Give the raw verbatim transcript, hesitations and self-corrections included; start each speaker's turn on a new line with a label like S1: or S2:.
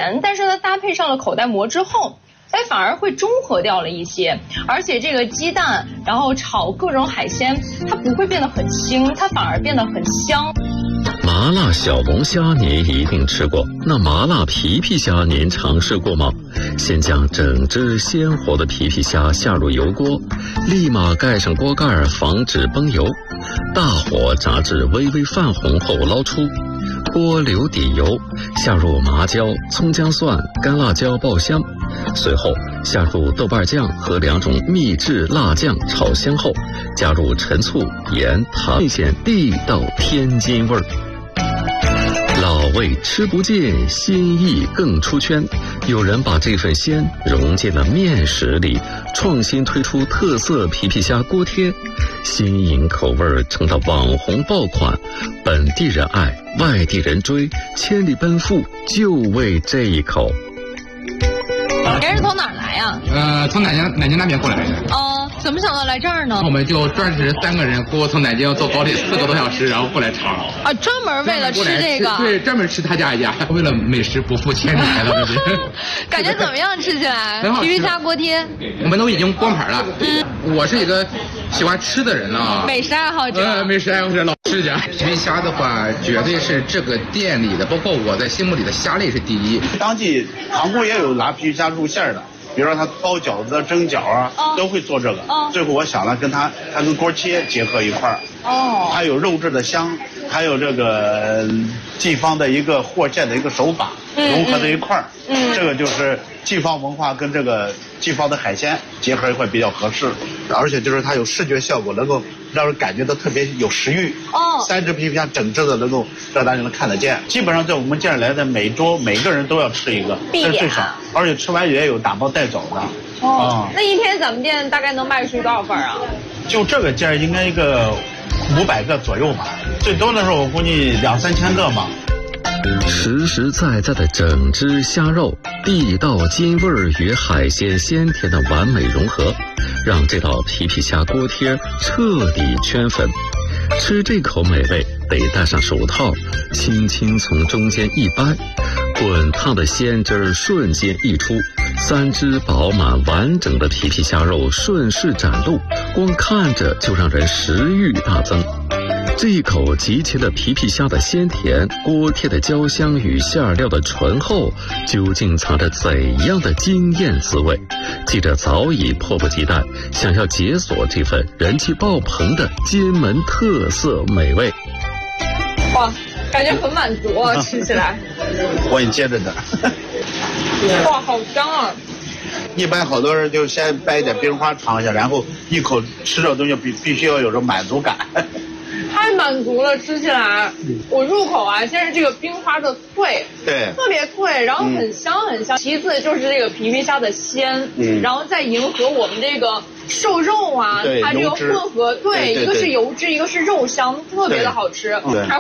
S1: 咸，但是它搭配上了口袋馍之后，哎，反而会中和掉了一些。而且这个鸡蛋，然后炒各种海鲜，它不会变得很腥，它反而变得很香。
S2: 麻辣小龙虾您一定吃过，那麻辣皮皮虾您尝试过吗？先将整只鲜活的皮皮虾下入油锅，立马盖上锅盖，防止崩油。大火炸至微微泛红后捞出，锅留底油，下入麻椒、葱姜蒜、干辣椒爆香，随后下入豆瓣酱和两种秘制辣酱炒香后，加入陈醋、盐、糖，尽显地道天津味儿。老味吃不尽，新意更出圈。有人把这份鲜融进了面食里，创新推出特色皮皮虾锅贴，新颖口味成了网红爆款，本地人爱，外地人追，千里奔赴就为这一口。
S1: 您是从哪儿来呀？
S3: 呃，从南京南京那边过来的。
S1: 哦，怎么想到来这儿呢？
S3: 我们就专职三个人过从南京坐高铁四个多小时，然后过来尝。
S1: 啊，专门为了吃这个？
S3: 对，专门吃他家一家，为了美食不负千里来到这边。
S1: 感觉怎么样？吃起来？
S3: 很好吃。
S1: 皮皮虾锅贴，
S3: 我们都已经光盘了。嗯，我是一个喜欢吃的人啊，
S1: 美食爱好者。
S3: 呃，美食爱好者，老吃家。皮皮虾的话，绝对是这个店里的，包括我在心目里的虾类是第一。
S4: 当地航空也有拿皮皮虾入馅的。比如说他包饺子、蒸饺啊，哦、都会做这个。哦、最后我想了，跟他他跟锅贴结合一块儿。哦。它有肉质的香，还有这个地方的一个和馅的一个手法、嗯、融合在一块儿。嗯。这个就是地方文化跟这个地方的海鲜结合一块比较合适，而且就是它有视觉效果，能够让人感觉到特别有食欲。哦。三只皮皮虾整只的能够让大家能看得见。基本上在我们店来的每周每个人都要吃一个，这是最少。而且吃完也有打包带走的。
S1: 哦、嗯。那一天咱们店大概能卖出多少份啊？
S4: 就这个件应该一个五百个左右吧，最多的时候我估计两三千个吧。
S2: 实实在在的整只虾肉，地道津味儿与海鲜鲜甜的完美融合，让这道皮皮虾锅贴彻底圈粉。吃这口美味得戴上手套，轻轻从中间一掰，滚烫的鲜汁儿瞬间溢出，三只饱满完整的皮皮虾肉顺势展露，光看着就让人食欲大增。这一口集齐了皮皮虾的鲜甜、锅贴的焦香与馅料的醇厚，究竟藏着怎样的惊艳滋味？记者早已迫不及待，想要解锁这份人气爆棚的金门特色美味。
S1: 哇，感觉很满足啊，吃起来。
S4: 我也接着的。
S1: 哇，好香啊！
S4: 一般好多人就先掰一点冰花尝一下，然后一口吃这东西必必须要有这满足感。
S1: 太满足了，吃起来，我入口啊，先是这个冰花的脆，
S4: 对，
S1: 特别脆，然后很香很香。嗯、其次就是这个皮皮虾的鲜，嗯，然后再迎合我们这个瘦肉啊，它这个混合，对，对对对，一个是油脂，一个是肉香，特别的好吃。对。